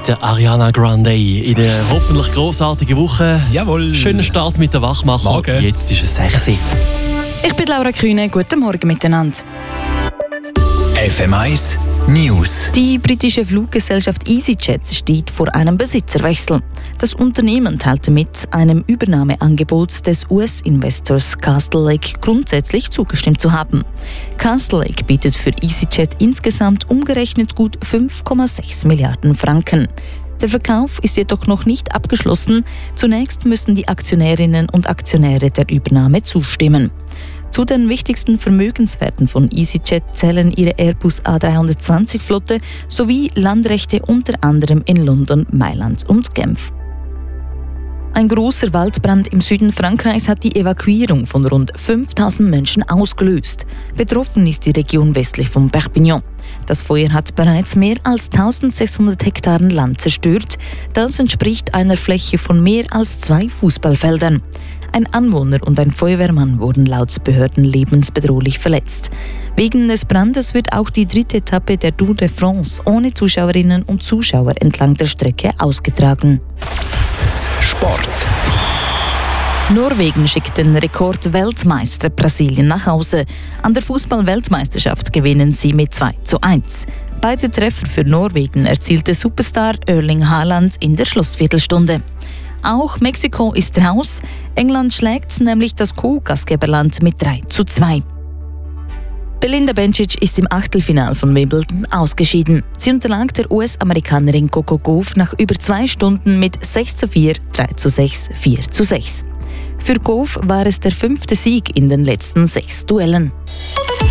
mit der Ariana Grande in der hoffentlich grossartigen Woche. Jawohl. Schöner Start mit der Wachmacher. Morgen. Jetzt ist es 6 Uhr. Ich bin Laura Kühne, guten Morgen miteinander. FM1 News. Die britische Fluggesellschaft EasyJet steht vor einem Besitzerwechsel. Das Unternehmen teilte mit, einem Übernahmeangebot des US-Investors Castle Lake grundsätzlich zugestimmt zu haben. Castle Lake bietet für EasyJet insgesamt umgerechnet gut 5,6 Milliarden Franken. Der Verkauf ist jedoch noch nicht abgeschlossen. Zunächst müssen die Aktionärinnen und Aktionäre der Übernahme zustimmen. Zu den wichtigsten Vermögenswerten von EasyJet zählen ihre Airbus A320-Flotte sowie Landrechte unter anderem in London, Mailand und Genf. Ein großer Waldbrand im Süden Frankreichs hat die Evakuierung von rund 5000 Menschen ausgelöst. Betroffen ist die Region westlich von Perpignan. Das Feuer hat bereits mehr als 1600 Hektaren Land zerstört. Das entspricht einer Fläche von mehr als 2 Fußballfeldern. Ein Anwohner und ein Feuerwehrmann wurden laut Behörden lebensbedrohlich verletzt. Wegen des Brandes wird auch die 3. Etappe der Tour de France ohne Zuschauerinnen und Zuschauer entlang der Strecke ausgetragen. Sport. Norwegen schickt den Rekordweltmeister Brasilien nach Hause. An der Fußball-Weltmeisterschaft gewinnen sie mit 2:1. Beide Treffer für Norwegen erzielte Superstar Erling Haaland in der Schlussviertelstunde. Auch Mexiko ist raus. England schlägt nämlich das Co-Gastgeberland mit 3:2. Belinda Bencic ist im Achtelfinal von Wimbledon ausgeschieden. Sie unterlag der US-Amerikanerin Coco Gauff nach über 2 Stunden mit 6:4, 3:6, 4:6. Für Gauff war es der 5. Sieg in den letzten 6 Duellen.